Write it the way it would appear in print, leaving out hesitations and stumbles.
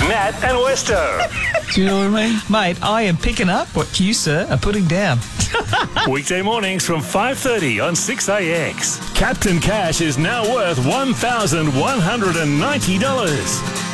Nat and Westo. Do you know what I mean? Mate, I am picking up what you, sir, are putting down. Weekday mornings from 5:30 on 6AX. Captain Cash is now worth $1,190.